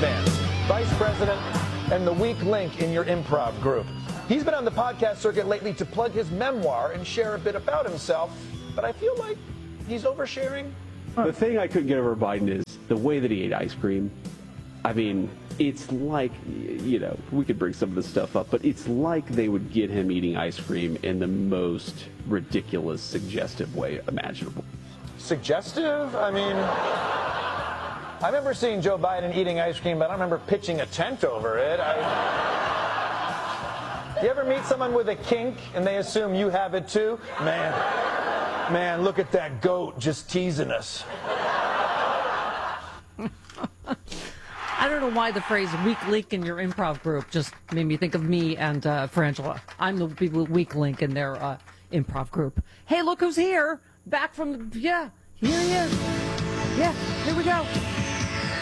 Vance, vice president and the weak link in your improv group. He's been on the podcast circuit lately to plug his memoir and share a bit about himself, but I feel like he's oversharing. The thing I couldn't get over Biden is the way that he ate ice cream. I mean, it's like, you know, we could bring some of this stuff up, but it's like they would get him eating ice cream in the most ridiculous, suggestive way imaginable. Suggestive? I mean, I remember seeing Joe Biden eating ice cream, but I don't remember pitching a tent over it. You ever meet someone with a kink and they assume you have it too? Man, look at that goat just teasing us. I don't know why the phrase weak link in your improv group just made me think of me and Frangela. I'm the weak link in their improv group. Hey, look who's here. Back from, here he is. Yeah, here we go.